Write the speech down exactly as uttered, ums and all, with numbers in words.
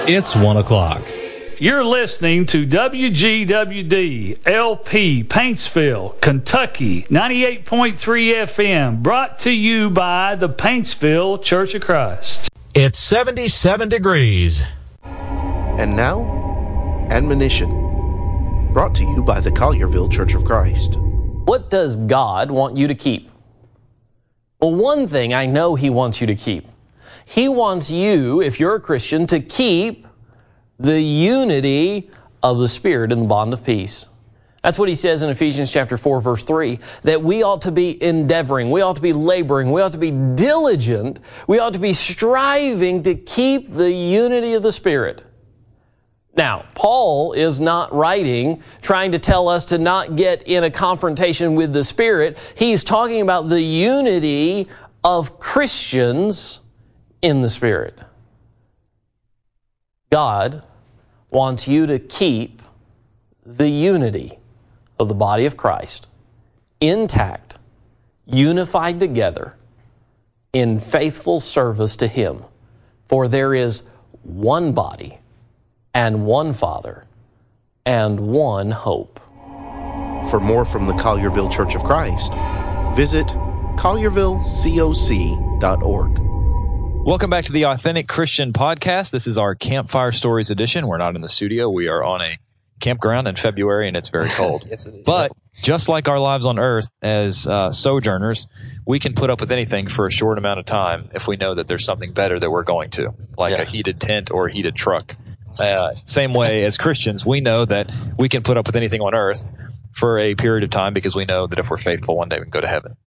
It's one o'clock. You're listening to W G W D L P Paintsville, Kentucky, ninety-eight point three F M, brought to you by the Paintsville Church of Christ. It's seventy-seven degrees. And now, admonition, brought to you by the Collierville Church of Christ. What does God want you to keep? Well, one thing I know He wants you to keep. He wants you, if you're a Christian, to keep the unity of the Spirit in the bond of peace. That's what he says in Ephesians chapter four, verse three, that we ought to be endeavoring, we ought to be laboring, we ought to be diligent, we ought to be striving to keep the unity of the Spirit. Now, Paul is not writing, trying to tell us to not get in a confrontation with the Spirit. He's talking about the unity of Christians in the Spirit. God wants you to keep the unity of the body of Christ intact, unified together in faithful service to Him. For there is one body and one Father and one hope. For more from the Collierville Church of Christ, visit collierville coc dot org. Welcome back to the Authentic Christian Podcast. This is our Campfire Stories edition. We're not in the studio. We are on a campground in February, and it's very cold. Yes, it is. But just like our lives on earth as uh, sojourners, we can put up with anything for a short amount of time if we know that there's something better that we're going to, like Yeah. a heated tent or a heated truck. Uh, same way as Christians, we know that we can put up with anything on earth for a period of time because we know that if we're faithful, one day we can go to heaven.